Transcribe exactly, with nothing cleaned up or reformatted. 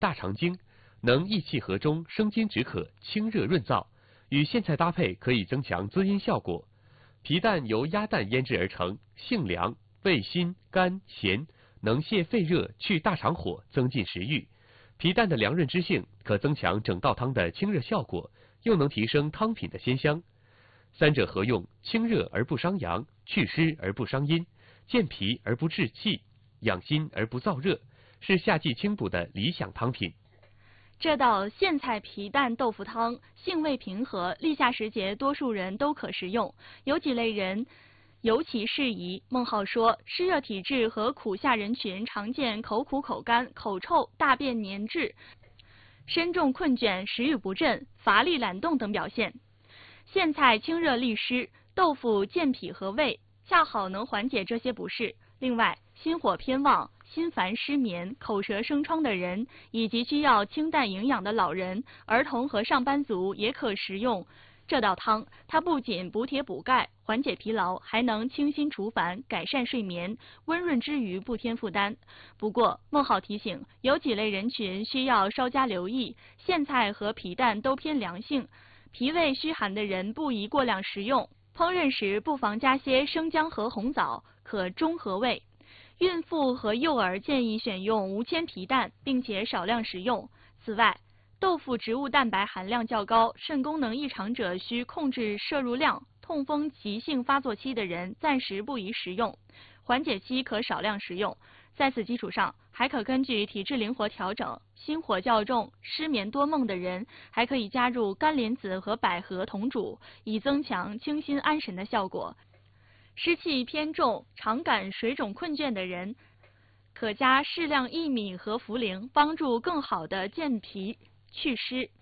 大肠经，能益气和中，生津止渴，清热润燥，与苋菜搭配可以增强滋阴效果。皮蛋由鸭蛋腌制而成，性凉，味辛甘咸，能泻肺热，去大肠火，增进食欲。皮蛋的凉润之性可增强整道汤的清热效果，又能提升汤品的鲜香。三者合用，清热而不伤阳，祛湿而不伤阴，健脾而不滞气，养心而不燥热，是夏季清补的理想汤品。 这道苋菜皮蛋豆腐汤性味平和，立夏时节多数人都可食用，有几类人尤其适宜。孟浩说，湿热体质和苦夏人群常见口苦口干、口臭、大便粘滞、身重困倦、食欲不振、乏力懒动等表现。苋菜清热利湿，豆腐健脾和胃，恰好能缓解这些不适。另外，心火偏旺、心烦失眠、口舌生疮的人，以及需要清淡营养的老人、儿童和上班族也可食用这道汤。它不仅补铁补钙、缓解疲劳，还能清心除烦、改善睡眠，温润之余不添负担。不过，孟浩提醒，有几类人群需要稍加留意，苋菜和皮蛋都偏凉性，脾胃虚寒的人不宜过量食用。烹饪时不妨加些生姜和红枣，可中和胃。孕妇和幼儿建议选用无铅皮蛋，并且少量食用。此外，豆腐植物蛋白含量较高，肾功能异常者需控制摄入量。痛风急性发作期的人暂时不宜食用，缓解期可少量食用。在此基础上，还可根据体质灵活调整。心火较重、失眠多梦的人，还可以加入甘莲子和百合同煮，以增强清心安神的效果。湿气偏重、常感水肿困倦的人，可加适量薏米和茯苓，帮助更好的健脾祛湿。